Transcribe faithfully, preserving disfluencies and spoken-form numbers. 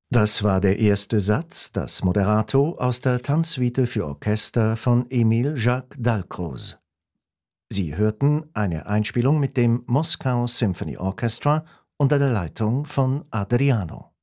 Das war der erste Satz, das Moderato aus der Tanzsuite für Orchester von Émile Jacques Dalcroze. Sie hörten eine Einspielung mit dem Moscow Symphony Orchestra unter der Leitung von Adriano.